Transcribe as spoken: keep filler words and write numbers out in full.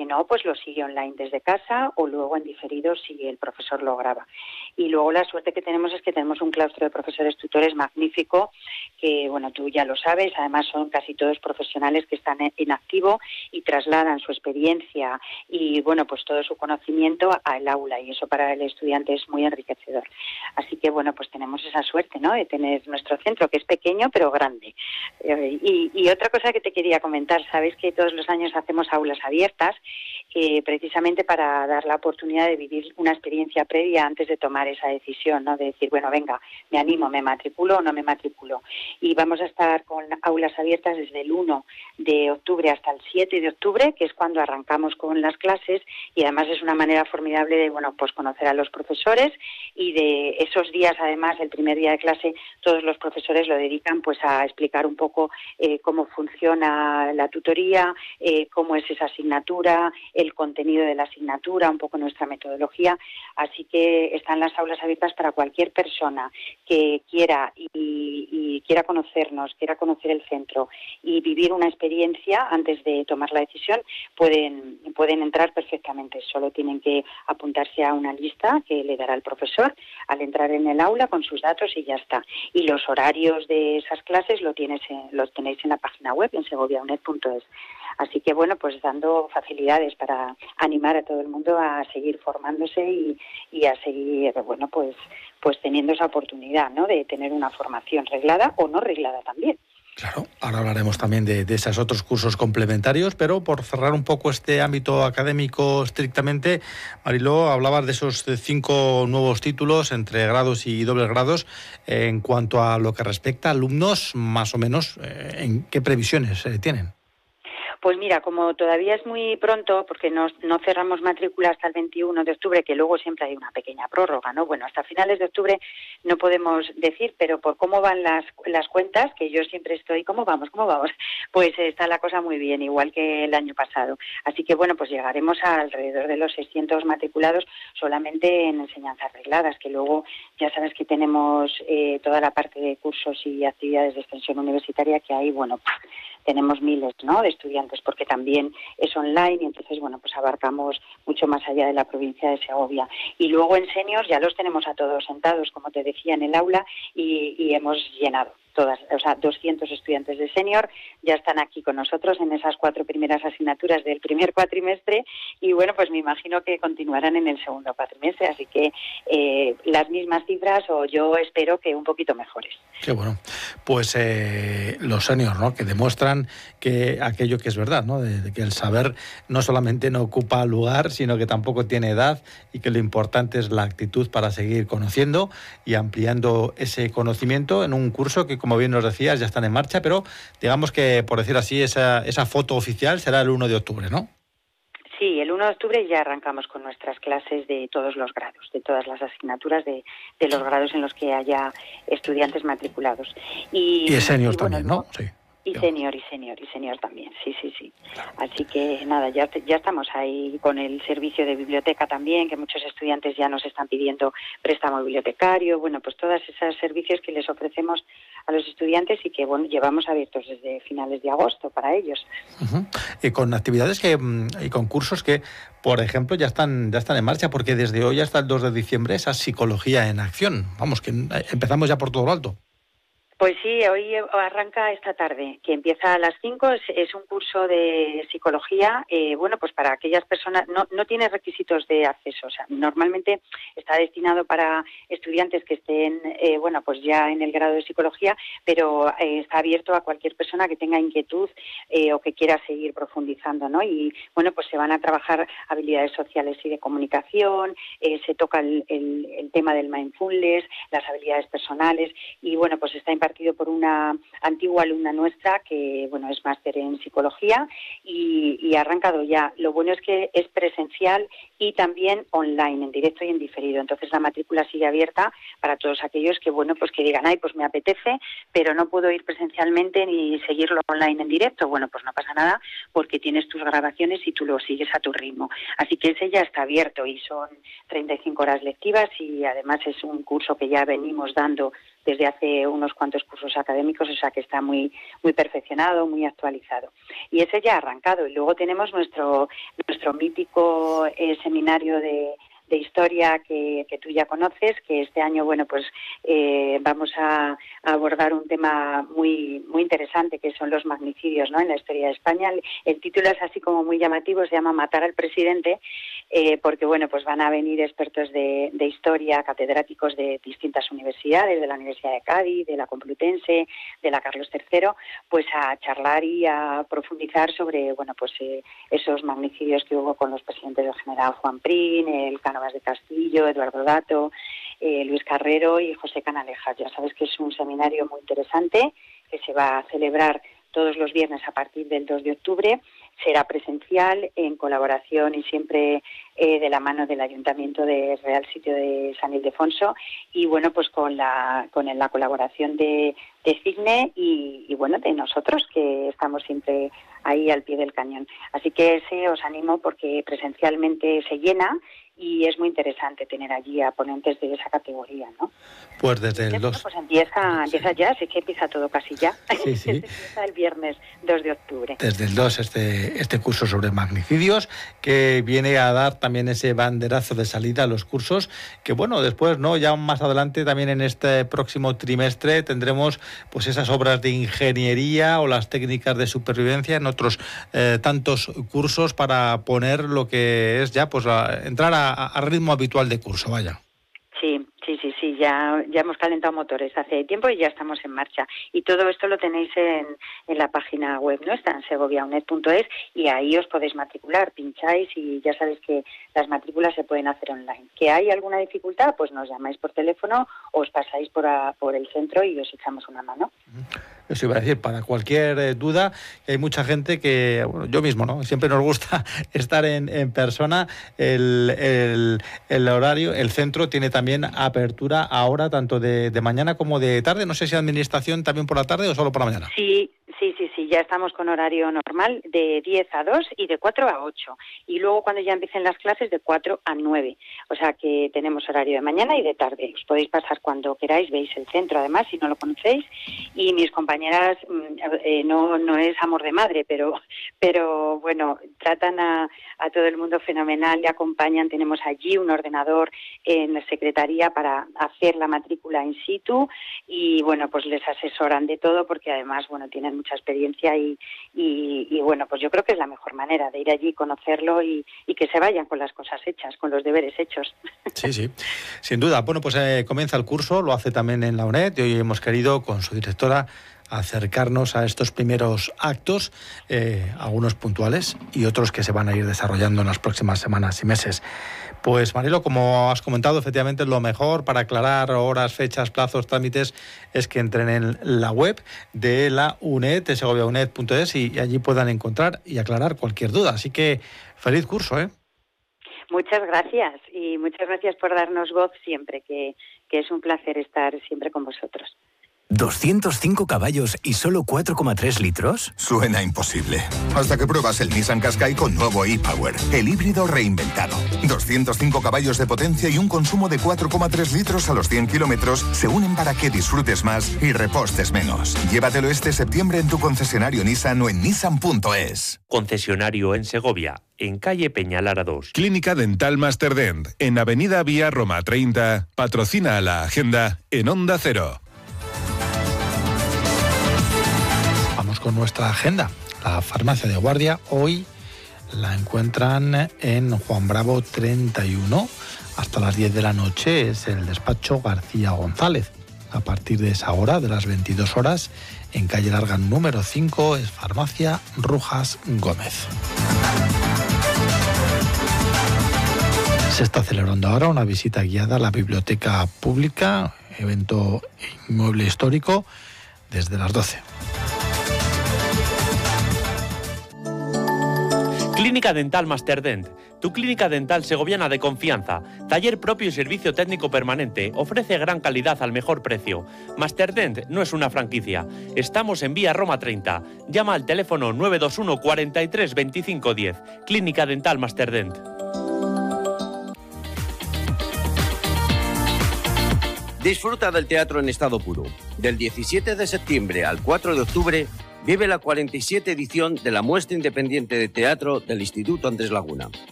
si no, pues lo sigue online desde casa o luego en diferido si el profesor lo graba. Y luego la suerte que tenemos es que tenemos un claustro de profesores tutores magnífico, que bueno, tú ya lo sabes, además son casi todos profesionales que están en activo y trasladan su experiencia y bueno, pues todo su conocimiento al aula, y eso para el estudiante es muy enriquecedor. Así que bueno, pues tenemos esa suerte, ¿no?, de tener nuestro centro, que es pequeño pero grande. Eh, y, y otra cosa que te quería comentar, sabes que todos los años hacemos aulas abiertas, eh, precisamente para dar la oportunidad de vivir una experiencia previa antes de tomar esa decisión, ¿no?, de decir, bueno, venga, me animo, me matriculo o no me matriculo. Y vamos a estar con aulas abiertas desde el uno de octubre hasta el siete de octubre, que es cuando arrancamos con las clases, y además es una manera formidable de, bueno, pues conocer a los profesores, y de esos días, además, el primer día de clase, todos los profesores lo dedican pues a explicar un poco eh, cómo funciona la tutoría, eh, cómo es esa asignatura, el contenido de la asignatura, un poco nuestra metodología. Así que están las aulas abiertas para cualquier persona que quiera y, y quiera conocernos, quiera conocer el centro y vivir una experiencia antes de tomar la decisión. Pueden, pueden entrar perfectamente, solo tienen que apuntarse a una lista que le dará el profesor al entrar en el aula con sus datos y ya está. Y los horarios de esas clases lo tienes en, los tenéis en la página web en segoviaunet punto es. Así que bueno, pues dando facilidades para animar a todo el mundo a seguir formándose y, y a seguir, bueno, pues pues teniendo esa oportunidad, ¿no?, de tener una formación reglada o no reglada también. Claro, ahora hablaremos también de, de esos otros cursos complementarios, pero por cerrar un poco este ámbito académico estrictamente, Mariló, hablabas de esos cinco nuevos títulos entre grados y dobles grados. En cuanto a lo que respecta a alumnos, más o menos, ¿en qué previsiones eh, tienen? Pues mira, como todavía es muy pronto, porque no, no cerramos matrícula hasta el veintiuno de octubre, que luego siempre hay una pequeña prórroga, ¿no? Bueno, hasta finales de octubre no podemos decir, pero por cómo van las, las cuentas, que yo siempre estoy, ¿cómo vamos? ¿Cómo vamos? Pues está la cosa muy bien, igual que el año pasado. Así que bueno, pues llegaremos a alrededor de los seiscientos matriculados solamente en enseñanzas regladas, que luego ya sabes que tenemos eh, toda la parte de cursos y actividades de extensión universitaria, que ahí, bueno, tenemos miles, ¿no?, de estudiantes, porque también es online y entonces, bueno, pues abarcamos mucho más allá de la provincia de Segovia. Y luego en seniors ya los tenemos a todos sentados, como te decía, en el aula y, y hemos llenado todas, o sea, doscientos estudiantes de senior ya están aquí con nosotros en esas cuatro primeras asignaturas del primer cuatrimestre y bueno, pues me imagino que continuarán en el segundo cuatrimestre, así que eh, las mismas cifras o yo espero que un poquito mejores. Qué bueno. Pues eh, los seniors, ¿no?, que demuestran que aquello que es verdad, ¿no?, de, de que el saber no solamente no ocupa lugar, sino que tampoco tiene edad y que lo importante es la actitud para seguir conociendo y ampliando ese conocimiento en un curso que, como bien nos decías, ya están en marcha, pero digamos que, por decir así, esa, esa foto oficial será el uno de octubre, ¿no? Sí, el uno de octubre ya arrancamos con nuestras clases de todos los grados, de todas las asignaturas de, de los grados en los que haya estudiantes matriculados. Y, y seniors y bueno, también, ¿no? Sí. Y senior, y senior, y senior también, sí, sí, sí. Así que nada, ya, ya estamos ahí con el servicio de biblioteca también, que muchos estudiantes ya nos están pidiendo préstamo bibliotecario, bueno, pues todos esos servicios que les ofrecemos a los estudiantes y que, bueno, llevamos abiertos desde finales de agosto para ellos. Uh-huh. Y con actividades que y concursos que, por ejemplo, ya están ya están en marcha, porque desde hoy hasta el dos de diciembre esa psicología en acción, vamos, que empezamos ya por todo lo alto. Pues sí, hoy arranca esta tarde, que empieza a las cinco, es, es un curso de psicología, eh, bueno, pues para aquellas personas, no, no tiene requisitos de acceso, o sea, normalmente está destinado para estudiantes que estén, eh, bueno, pues ya en el grado de psicología, pero eh, está abierto a cualquier persona que tenga inquietud eh, o que quiera seguir profundizando, ¿no? Y bueno, pues se van a trabajar habilidades sociales y de comunicación, eh, se toca el, el, el tema del mindfulness, las habilidades personales, y bueno, pues está impartido por una antigua alumna nuestra que, bueno, es máster en psicología y, y ha arrancado ya. Lo bueno es que es presencial y también online, en directo y en diferido. Entonces la matrícula sigue abierta para todos aquellos que, bueno, pues que digan, ay, pues me apetece, pero no puedo ir presencialmente ni seguirlo online en directo. Bueno, pues no pasa nada porque tienes tus grabaciones y tú lo sigues a tu ritmo. Así que ese ya está abierto y son treinta y cinco horas lectivas y además es un curso que ya venimos dando desde hace unos cuantos cursos académicos, o sea que está muy muy perfeccionado, muy actualizado. Y ese ya ha arrancado. Y luego tenemos nuestro nuestro mítico eh, seminario de de historia que, que tú ya conoces, que este año, bueno, pues eh, vamos a, a abordar un tema muy muy interesante, que son los magnicidios, ¿no?, en la historia de España. El, el título es así como muy llamativo, se llama Matar al presidente, eh, porque, bueno, pues van a venir expertos de, de historia, catedráticos de distintas universidades, de la Universidad de Cádiz, de la Complutense, de la Carlos tercero, pues a charlar y a profundizar sobre, bueno, pues eh, esos magnicidios que hubo con los presidentes del general Juan Prim, el Cánovas de Castillo, Eduardo Dato, eh, Luis Carrero y José Canalejas. Ya sabes que es un seminario muy interesante que se va a celebrar todos los viernes a partir del dos de octubre. Será presencial, en colaboración y siempre eh, de la mano del Ayuntamiento de Real Sitio de San Ildefonso, y bueno, pues con la con la colaboración de, de CIGNE y, y bueno, de nosotros, que estamos siempre ahí al pie del cañón. Así que ese os animo, porque presencialmente se llena y es muy interesante tener allí a ponentes de esa categoría, ¿no? Pues desde el dos... Pues empieza, empieza ya, así que empieza todo casi ya. Sí, sí. Empieza el viernes dos de octubre. Desde el dos este, este curso sobre magnicidios, que viene a dar también ese banderazo de salida a los cursos, que bueno, después, no, ya más adelante también en este próximo trimestre tendremos pues esas obras de ingeniería o las técnicas de supervivencia en otros eh, tantos cursos, para poner lo que es ya pues la, entrar a a ritmo habitual de curso, vaya. Sí, sí, sí, sí, ya, ya hemos calentado motores hace tiempo y ya estamos en marcha. Y todo esto lo tenéis en, en la página web nuestra, en segovia unet punto es, y ahí os podéis matricular, pincháis y ya sabéis que las matrículas se pueden hacer online. ¿Que hay alguna dificultad? Pues nos llamáis por teléfono o os pasáis por, a, por el centro y os echamos una mano. Eso iba a decir, para cualquier eh, duda, hay mucha gente que, bueno, yo mismo, ¿no?, siempre nos gusta estar en, en persona. El, el, el horario, el centro tiene también apertura ahora, tanto de, de mañana como de tarde. No sé si administración también por la tarde o solo por la mañana. Sí, sí, sí, sí, ya estamos con horario normal de diez a dos y de cuatro a ocho. Y luego cuando ya empiecen las clases de cuatro a nueve. O sea que tenemos horario de mañana y de tarde. Os podéis pasar cuando queráis, veis el centro además, si no lo conocéis. Y mis compañeras, eh, no no es amor de madre, pero pero bueno, tratan a, a todo el mundo fenomenal, le acompañan. Tenemos allí un ordenador en la secretaría para hacer la matrícula in situ y bueno, pues les asesoran de todo, porque además, bueno, tienen mucha experiencia y, y, y bueno, pues yo creo que es la mejor manera de ir allí, conocerlo y, y que se vayan con las cosas hechas, con los deberes hechos. Sí, sí, sin duda. Bueno, pues eh, comienza el curso, lo hace también en la UNED, y hoy hemos querido, con su directora, acercarnos a estos primeros actos, eh, algunos puntuales y otros que se van a ir desarrollando en las próximas semanas y meses. Pues Marilo, como has comentado, efectivamente lo mejor para aclarar horas, fechas, plazos, trámites es que entren en la web de la UNED, de segovia unet punto es, y allí puedan encontrar y aclarar cualquier duda. Así que feliz curso, ¿eh? Muchas gracias y muchas gracias por darnos voz siempre, que, que es un placer estar siempre con vosotros. ¿doscientos cinco caballos y solo cuatro coma tres litros? Suena imposible. Hasta que pruebas el Nissan Qashqai con nuevo e-Power, el híbrido reinventado. doscientos cinco caballos de potencia y un consumo de cuatro coma tres litros a los cien kilómetros se unen para que disfrutes más y repostes menos. Llévatelo este septiembre en tu concesionario Nissan o en nissan punto es. Concesionario en Segovia, en calle Peñalara dos. Clínica Dental Masterdent, en Avenida Vía Roma treinta, patrocina la agenda en Onda Cero. Con nuestra agenda. La farmacia de guardia hoy la encuentran en Juan Bravo treinta y uno. Hasta las diez de la noche es el despacho García González. A partir de esa hora, de las veintidós horas, en calle Larga número cinco, es farmacia Rujas Gómez. Se está celebrando ahora una visita guiada a la biblioteca pública, evento inmueble histórico, desde las doce. Clínica Dental Masterdent, tu clínica dental segoviana de confianza. Taller propio y servicio técnico permanente. Ofrece gran calidad al mejor precio. Masterdent no es una franquicia. Estamos en Vía Roma treinta. Llama al teléfono nueve dos uno, cuarenta y tres, veinticinco diez. Clínica Dental Masterdent. Disfruta del teatro en estado puro. Del diecisiete de septiembre al cuatro de octubre, vive la cuarenta y siete edición de la Muestra Independiente de Teatro del Instituto Andrés Laguna.